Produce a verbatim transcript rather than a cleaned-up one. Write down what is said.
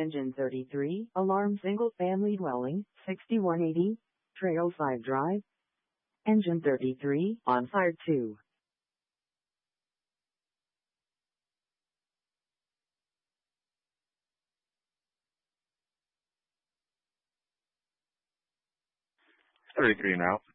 Engine thirty-three, alarm single-family dwelling, sixty-one eighty, Trail five Drive. Engine thirty-three, on fire two. thirty-three now.